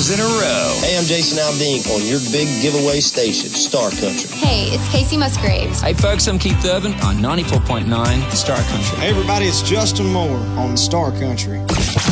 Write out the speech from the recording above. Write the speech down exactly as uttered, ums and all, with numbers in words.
years in a row. Hey, I'm Jason Aldean on your big giveaway station, Star Country. Hey, it's Casey Musgraves. Hey, folks, I'm Keith Urban on ninety-four point nine Star Country. Hey, everybody, it's Justin Moore on Star Country.